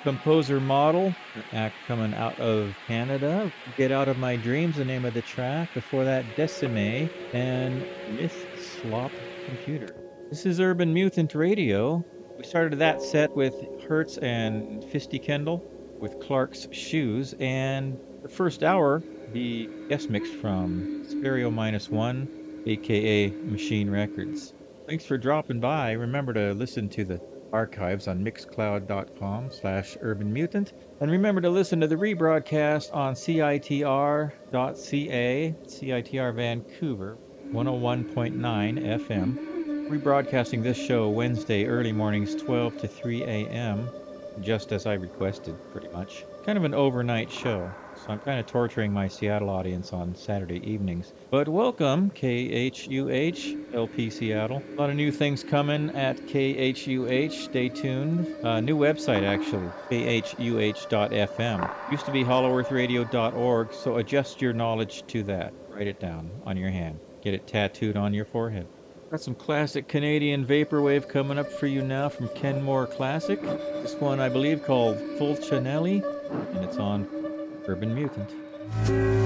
Composer Model, act coming out of Canada. Get Out of My Dreams, the name of the track. Before that, Decime and Myth Slop Computer. This is Urban Mutant Radio. We started that set with Hertz and Fisty Kendall with Clark's Shoes, and the first hour, the guest mix from Stereo Minus One, aka Machine Records. Thanks for dropping by. Remember to listen to the archives on mixcloud.com/urbanmutant. And remember to listen to the rebroadcast on CITR.ca, CITR Vancouver, 101.9 FM. Rebroadcasting this show Wednesday early mornings 12 to 3 a.m., just as I requested, pretty much. Kind of an overnight show, so I'm kind of torturing my Seattle audience on Saturday evenings. But welcome, KHUH, LP Seattle. A lot of new things coming at KHUH. Stay tuned. New website, actually, khuh.fm. Used to be hollowearthradio.org, so adjust your knowledge to that. Write it down on your hand. Get it tattooed on your forehead. Got some classic Canadian vaporwave coming up for you now from Kenmore Classic. This one, I believe, called Fulcinelli, and it's on Urban Mutant.